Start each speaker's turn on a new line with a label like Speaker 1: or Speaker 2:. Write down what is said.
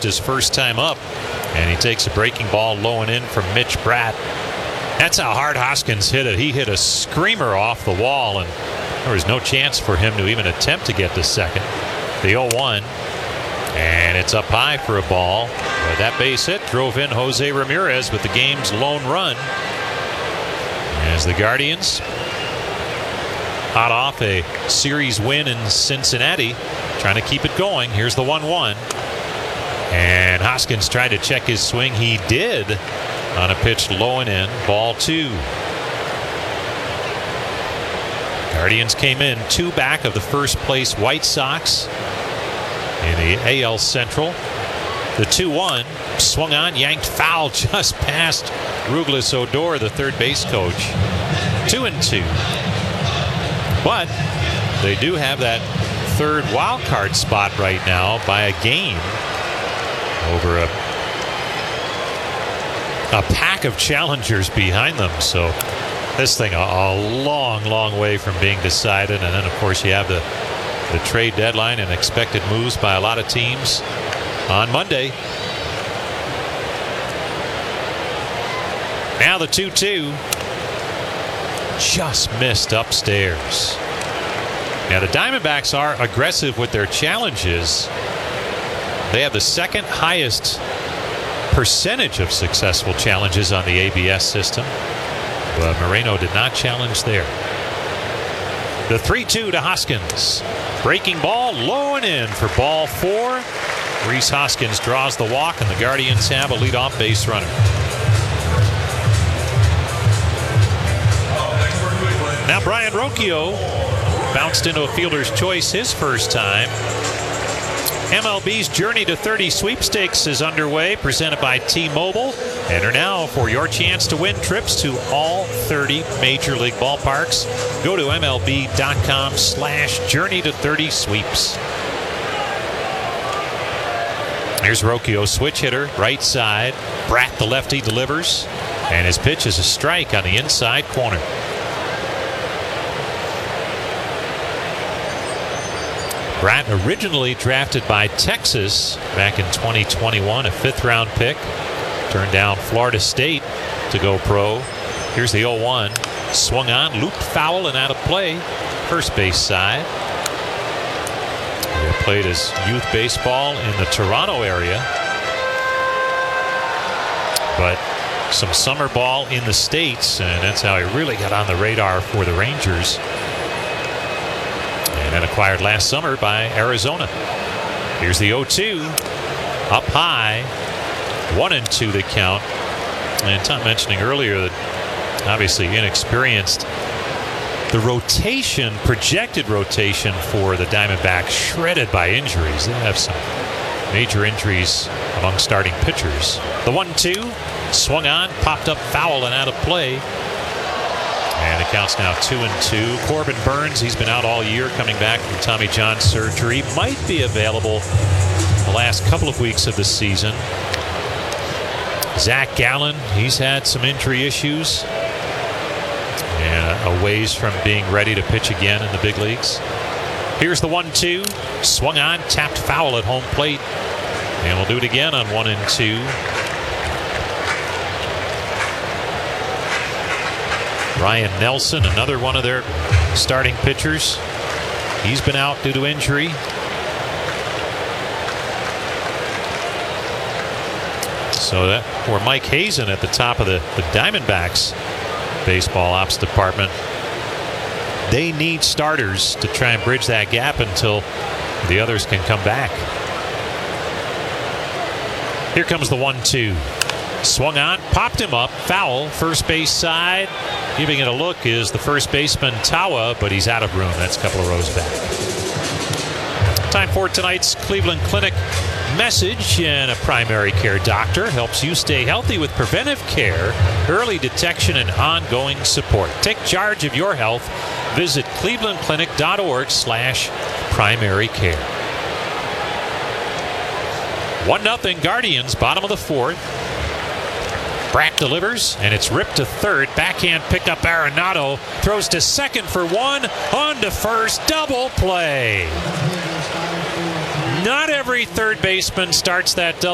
Speaker 1: his first time up. And he takes a breaking ball low and in from Mitch Bratt. That's how hard Hoskins hit it. He hit a screamer off the wall, and there was no chance for him to even attempt to get to second. The 0-1, and it's up high for a ball. But that base hit drove in Jose Ramirez with the game's lone run. As the Guardians, hot off a series win in Cincinnati, trying to keep it going. Here's the 1-1. And Hoskins tried to check his swing. He did on a pitch low and in. Ball 2. Guardians came in 2 back of the first place White Sox in the AL Central. The 2-1 swung on, yanked foul just past Douglas Odor, the third base coach. 2-2. But they do have that third wild card spot right now by a game over a pack of challengers behind them. So this thing a long way from being decided. And then of course you have the trade deadline and expected moves by a lot of teams on Monday. Now the 2-2 just missed upstairs. Now the Diamondbacks are aggressive with their challenges. They have the second highest percentage of successful challenges on the ABS system. But Moreno did not challenge there. The 3-2 to Hoskins. Breaking ball low and in for ball 4. Rhys Hoskins draws the walk, and the Guardians have a leadoff base runner. Now Brian Rocchio bounced into a fielder's choice his first time. MLB's Journey to 30 sweepstakes is underway, presented by T-Mobile. Enter now for your chance to win trips to all 30 Major League ballparks. Go to MLB.com/Journey to 30 sweeps. Here's Rocchio, switch hitter, right side. Bratt, the lefty, delivers. And his pitch is a strike on the inside corner. Bratt, originally drafted by Texas back in 2021, a 5th-round pick. Turned down Florida State to go pro. Here's the 0-1. Swung on, looped foul and out of play. First base side. He played his youth baseball in the Toronto area. But some summer ball in the States, and that's how he really got on the radar for the Rangers. And acquired last summer by Arizona. Here's the 0-2. Up high. 1-2 the count. And Tom mentioning earlier that obviously inexperienced. The rotation, projected rotation for the Diamondbacks, shredded by injuries. They have some major injuries among starting pitchers. The 1-2. Swung on, popped up foul and out of play. And the count's now 2-2. Corbin Burns, he's been out all year, coming back from Tommy John surgery. Might be available the last couple of weeks of the season. Zach Gallen, he's had some injury issues. And a ways from being ready to pitch again in the big leagues. Here's the 1-2. Swung on, tapped foul at home plate. And we'll do it again on 1-2. Ryan Nelson, another one of their starting pitchers. He's been out due to injury. So that for Mike Hazen at the top of the Diamondbacks baseball ops department. They need starters to try and bridge that gap until the others can come back. Here comes the 1-2. Swung on, popped him up, foul, first base side. Giving it a look is the first baseman Tawa, but he's out of room. That's a couple of rows back. Time for tonight's Cleveland Clinic message. And a primary care doctor helps you stay healthy with preventive care, early detection, and ongoing support. Take charge of your health. Visit clevelandclinic.org/primary care. 1-0 Guardians, bottom of the 4th. Bratt delivers, and it's ripped to third. Backhand pickup. Arenado throws to second for 1. On to first. Double play. Not every third baseman starts that double.